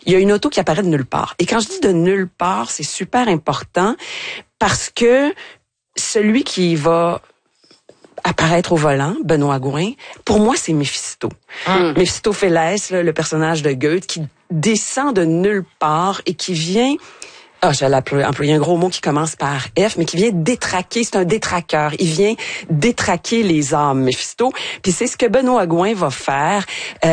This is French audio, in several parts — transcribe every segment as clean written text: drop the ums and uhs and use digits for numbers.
il y a une auto qui apparaît de nulle part. Et quand je dis de nulle part, c'est super important parce que celui qui va apparaître au volant, Benoît Gouin, pour moi, c'est Méphisto. Méphistophélès, là, le personnage de Goethe, qui descend de nulle part et qui vient... j'allais employer un gros mot qui commence par F, mais qui vient détraquer, c'est un détraqueur. Il vient détraquer les âmes, Méphisto. Puis c'est ce que Benoît Gouin va faire.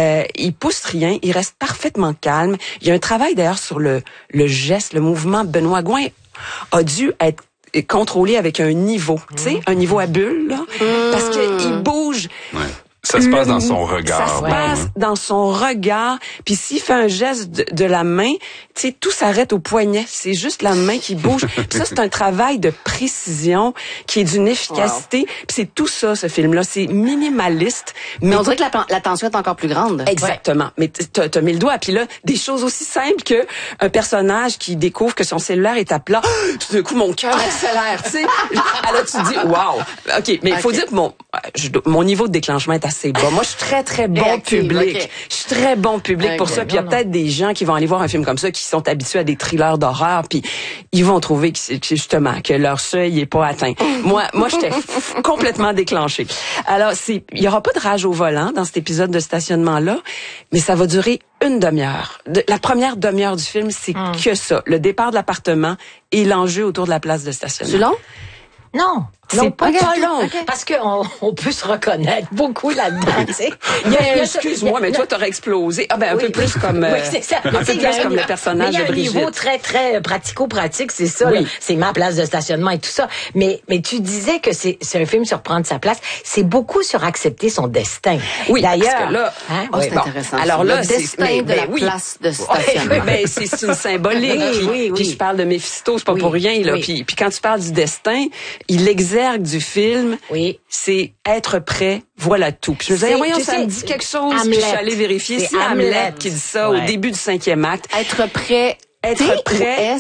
Il pousse rien, il reste parfaitement calme. Il y a un travail d'ailleurs sur le geste, le mouvement. Benoît Gouin a dû être contrôlé avec un niveau, tu sais, un niveau à bulle, là, parce qu'il bouge. Ouais. Ça se passe dans son regard. Ça se passe dans son regard. Puis s'il fait un geste de la main, tu sais, tout s'arrête au poignet. C'est juste la main qui bouge. Puis ça, c'est un travail de précision qui est d'une efficacité. Puis c'est tout ça, ce film-là. C'est minimaliste. Mais on dirait que la tension est encore plus grande. Exactement. Ouais. Mais t'as mis le doigt. Puis là, des choses aussi simples que un personnage qui découvre que son cellulaire est à plat. Tout d'un coup, mon cœur accélère, tu sais. Alors tu te dis, wow. OK, mais il faut dire que mon niveau de déclenchement est assez bas. Moi, je suis très, très bon public. Okay. Je suis très bon public pour ça. Puis il y a peut-être des gens qui vont aller voir un film comme ça, qui sont habitués à des thrillers d'horreur, puis ils vont trouver que justement que leur seuil est pas atteint. Moi, j'étais complètement déclenchée. Alors, il y aura pas de rage au volant dans cet épisode de stationnement-là, mais ça va durer une demi-heure. La première demi-heure du film, c'est que ça. Le départ de l'appartement et l'enjeu autour de la place de stationnement. C'est long? Non. C'est pas long. Parce qu'on peut se reconnaître beaucoup là-dedans, tu sais. Excuse-moi, mais toi, t'aurais explosé. Un peu plus comme, c'est ça. Un peu plus comme le personnage de Brigitte. Il y a un niveau très, très pratico-pratique, c'est ça, là. C'est ma place de stationnement et tout ça. Mais tu disais que c'est un film sur prendre sa place. C'est beaucoup sur accepter son destin. Oui, d'ailleurs. Parce que là, c'est intéressant. Alors là, le destin de la place de stationnement. C'est une symbolique. Puis je parle de Méphisto, c'est pas pour rien, là. Puis quand tu parles du destin, il exergue du film, c'est être prêt, voilà tout. Puis je me disais, voyons, ça me dit quelque chose. Puis je suis allée vérifier. C'est Hamlet qui dit ça au début du 5e acte. Être prêt. Être prêt,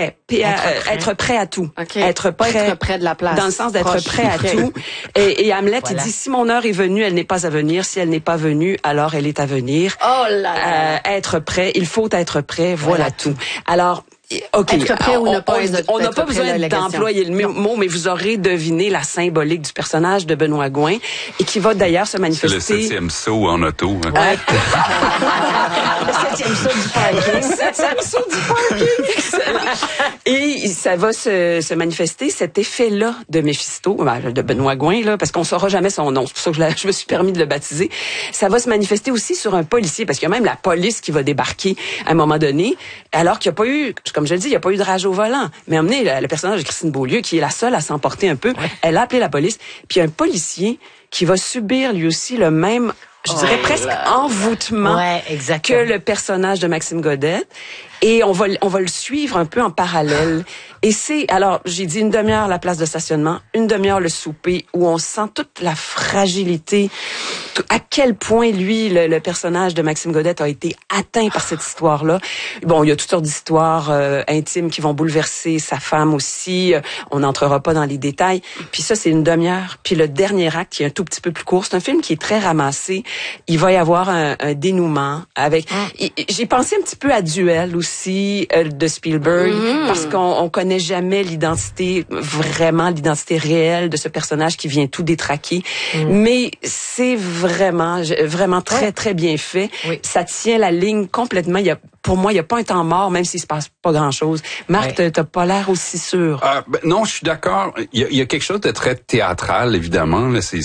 être prêt à tout. Okay. Être prêt de la place. Dans le sens d'être prêt à tout. Et Hamlet, il dit, si mon heure est venue, elle n'est pas à venir. Si elle n'est pas venue, alors elle est à venir. Oh là là. Être prêt, il faut être prêt, voilà tout. Alors, OK. Être prêt ou ne pas on n'a pas besoin d'employer le mot, mais vous aurez deviné la symbolique du personnage de Benoît Gouin et qui va d'ailleurs se manifester. C'est le 7e saut en auto. Hein? Le 7e saut du parking. 7e saut du parking. Excellent. Et ça va se manifester, cet effet-là de Méphisto, de Benoît Gouin, là, parce qu'on saura jamais son nom. C'est pour ça que je me suis permis de le baptiser. Ça va se manifester aussi sur un policier, parce qu'il y a même la police qui va débarquer à un moment donné, alors qu'il n'y a pas eu, comme je le dis, il n'y a pas eu de rage au volant. Mais emmener le personnage de Christine Beaulieu, qui est la seule à s'emporter un peu, elle a appelé la police. Puis il y a un policier qui va subir lui aussi le même, je dirais presque envoûtement que le personnage de Maxime Godette. Et on va le suivre un peu en parallèle. Et alors, j'ai dit une demi-heure la place de stationnement, une demi-heure le souper, où on sent toute la fragilité, à quel point lui, le personnage de Maxime Godette a été atteint par cette histoire-là. Bon, il y a toutes sortes d'histoires intimes qui vont bouleverser sa femme aussi. On n'entrera pas dans les détails. Puis ça, c'est une demi-heure. Puis le dernier acte, qui est un tout petit peu plus court, c'est un film qui est très ramassé. Il va y avoir un dénouement avec... J'ai pensé un petit peu à Duel aussi, de Spielberg, parce qu'on connaît jamais l'identité réelle de ce personnage qui vient tout détraquer. Mais c'est vraiment très, très bien fait. Ça tient la ligne complètement. Pour moi, il n'y a pas un temps mort, même s'il se passe pas grand-chose. Marc, t'as pas l'air aussi sûr. Non, je suis d'accord. Il y a quelque chose de très théâtral, évidemment. Là, c'est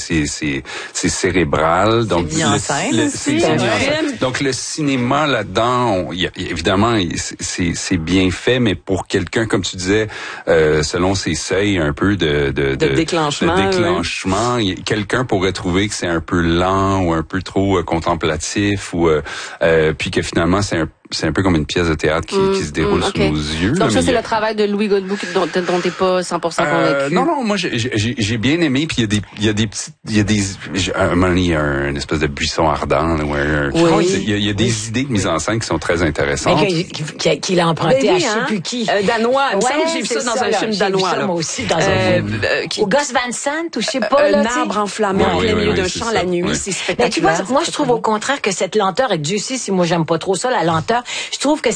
cérébral. Donc, c'est mis en scène. Donc, le cinéma là-dedans, évidemment, c'est bien fait, mais pour quelqu'un, comme tu disais, selon ses seuils un peu de déclenchement, quelqu'un pourrait trouver que c'est un peu lent ou un peu trop contemplatif, ou puis que finalement c'est un peu comme une pièce de théâtre qui se déroule sous nos yeux. Donc ça, c'est le travail de Louis Godbout dont t'es pas 100% convaincu. Non, moi j'ai bien aimé, puis il y a un moment donné, il y a une espèce de buisson ardent, il y a des idées de mise en scène qui sont très intéressantes. Qu'il a emprunté à je sais plus qui. Danois. Il me semble que j'ai vu ça dans un film danois. J'ai vu ça moi aussi dans un film. Au Gus Van Sant, ou je sais pas. Un arbre enflammé en plein milieu d'un champ la nuit, c'est spectaculaire. Mais tu vois, moi je trouve au contraire que cette lenteur, et Dieu sait si moi j'aime pas trop ça, la lenteur, je trouve que